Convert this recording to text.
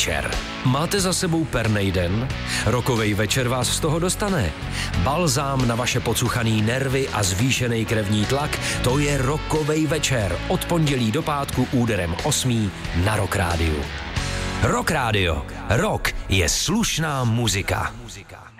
večer. Máte za sebou pernej den? Rokovej večer vás z toho dostane. Balzám na vaše pocuchaný nervy a zvýšený krevní tlak, to je Rokovej večer. Od pondělí do pátku úderem 8 na Rock Rádiu. Rock Radio. Rock je slušná muzika.